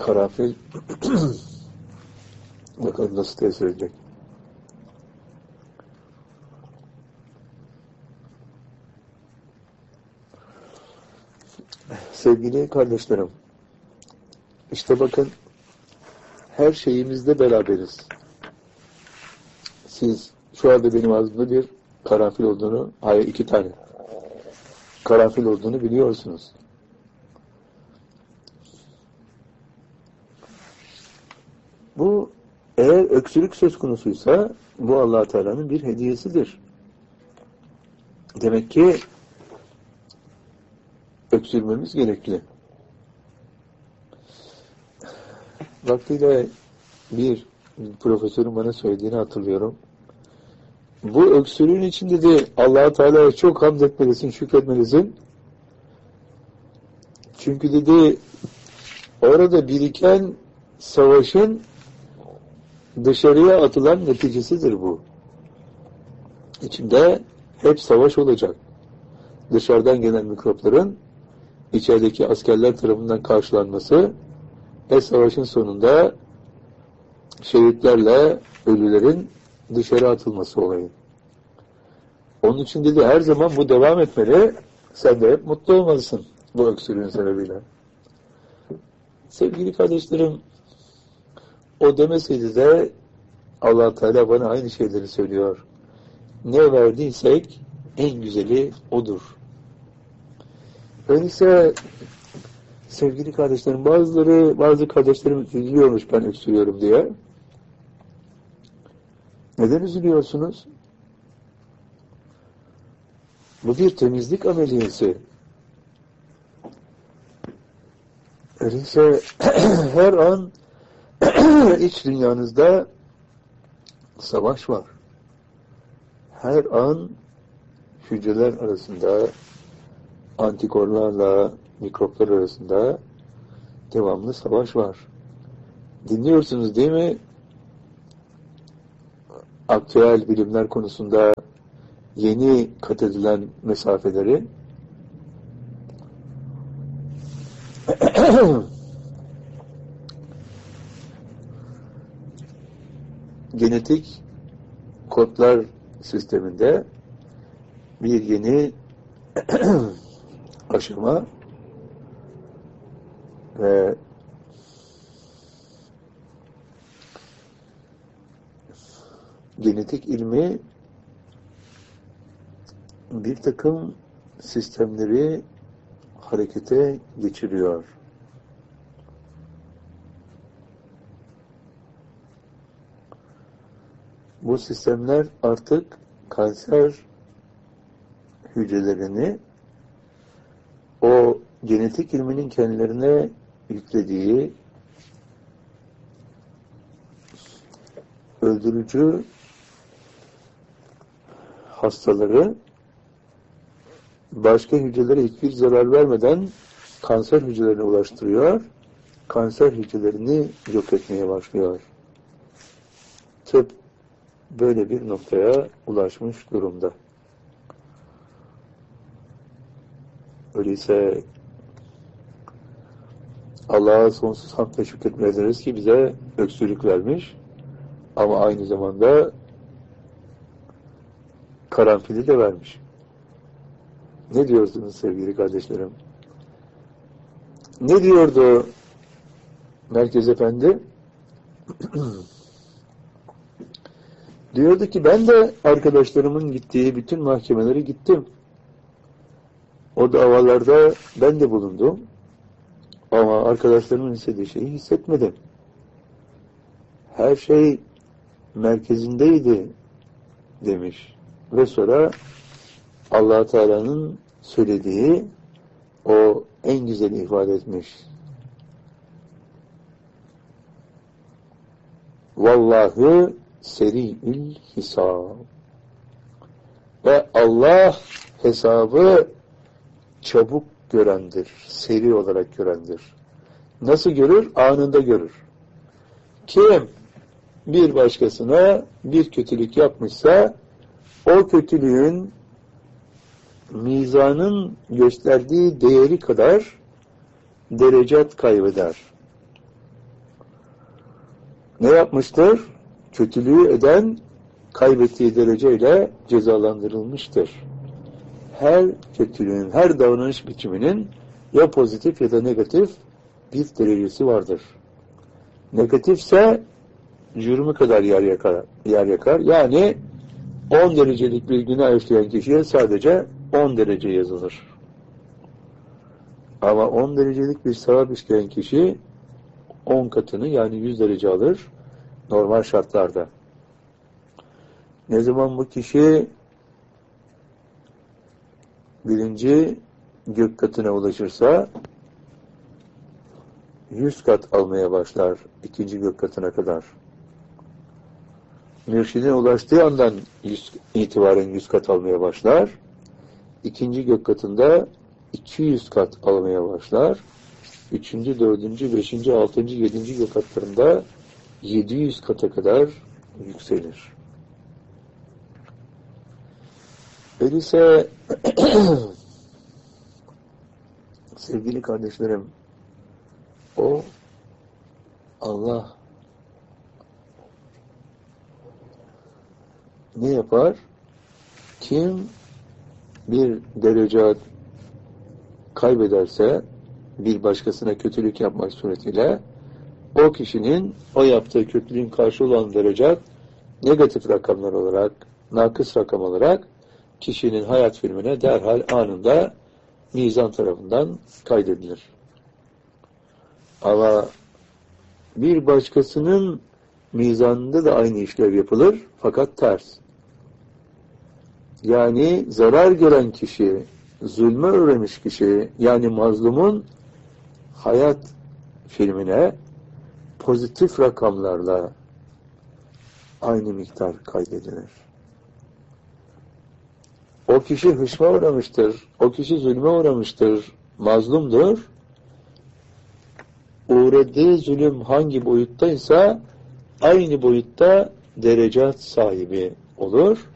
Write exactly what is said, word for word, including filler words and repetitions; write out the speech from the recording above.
Karanfil bakalım nasıl tesir edecek. Sevgili kardeşlerim, işte bakın her şeyimizde beraberiz. Siz şu anda benim ağzımda bir karanfil olduğunu, hayır iki tane karanfil olduğunu biliyorsunuz. Bu eğer öksürük söz konusuysa bu Allah-u Teala'nın bir hediyesidir. Demek ki öksürmemiz gerekli. Vaktiyle bir profesörün bana söylediğini hatırlıyorum. Bu öksürüğün için dedi Allah-u Teala'ya çok hamd etmelisin, şükretmelisin. Çünkü dedi orada biriken savaşın dışarıya atılan neticesidir bu. İçinde hep savaş olacak. Dışarıdan gelen mikropların içerideki askerler tarafından karşılanması ve savaşın sonunda şehitlerle ölülerin dışarı atılması olayı. Onun için dedi her zaman bu devam etmeli. Sen de hep mutlu olmalısın bu öksürüğün sebebiyle. Sevgili kardeşlerim, o demeseydi de Allah Teala bana aynı şeyleri söylüyor. Ne verdiysek en güzeli odur. Öyleyse sevgili kardeşlerim, bazıları, bazı kardeşlerim üzülüyormuş ben öksürüyorum diye. Neden üzülüyorsunuz? Bu bir temizlik ameliyesi. Öyleyse her an iç dünyanızda savaş var. Her an hücreler arasında, antikorlarla mikroplar arasında devamlı savaş var. Dinliyorsunuz değil mi? Aktüel bilimler konusunda yeni kat edilen mesafeleri. Genetik kodlar sisteminde bir yeni aşama ve genetik ilmi bir takım sistemleri harekete geçiriyor. Bu sistemler artık kanser hücrelerini o genetik ilminin kendilerine yüklediği öldürücü hastaları başka hücrelere hiçbir zarar vermeden kanser hücrelerine ulaştırıyor. Kanser hücrelerini yok etmeye başlıyor. Tıp böyle bir noktaya ulaşmış durumda. Öyleyse Allah'a sonsuz hamd ve şükretme ederiz ki bize öksürük vermiş ama aynı zamanda karanfili de vermiş. Ne diyorsunuz sevgili kardeşlerim? Ne diyordu Merkez Efendi? Diyordu ki ben de arkadaşlarımın gittiği bütün mahkemelere gittim. O davalarda ben de bulundum. Ama arkadaşlarımın istediği şeyi hissetmedim. Her şey merkezindeydi demiş. Ve sonra Allah Teala'nın söylediği o en güzeli ifade etmiş. Vallahi seri'ül hisab. Ve Allah hesabı çabuk görendir. Seri olarak görendir. Nasıl görür? Anında görür. Kim bir başkasına bir kötülük yapmışsa o kötülüğün mizanın gösterdiği değeri kadar derecat kaybeder. ne yapmıştır? Kötülüğü eden kaybettiği dereceyle cezalandırılmıştır. Her kötülüğün, her davranış biçiminin ya pozitif ya da negatif bir derecesi vardır. Negatifse cürmü kadar yer yakar. Yer yakar. Yani on derecelik bir günah işleyen kişiye sadece on derece yazılır. Ama on derecelik bir sevap işleyen kişi on katını yani yüz derece alır normal şartlarda. Ne zaman bu kişi birinci gök katına ulaşırsa yüz kat almaya başlar ikinci gök katına kadar. Mürşidine ulaştığı andan yüz, itibaren yüz kat almaya başlar. İkinci gök katında iki yüz kat almaya başlar. Üçüncü, dördüncü, beşinci, altıncı, yedinci gök katlarında yedi yüz kata kadar yükselir. Öyleyse sevgili kardeşlerim, o Allah ne yapar? Kim bir derece kaybederse bir başkasına kötülük yapmak suretiyle o kişinin o yaptığı kötülüğün karşı olan derece negatif rakamlar olarak, nakıs rakam olarak kişinin hayat filmine derhal anında mizan tarafından kaydedilir. Ama bir başkasının mizanında da aynı işlev yapılır fakat ters. Yani zarar gören kişi, zulme uğramış kişi, yani mazlumun hayat filmine pozitif rakamlarla aynı miktar kaydedilir. O kişi hışma uğramıştır, o kişi zulme uğramıştır, mazlumdur. Uğradığı zulüm hangi boyuttaysa aynı boyutta derecat sahibi olur.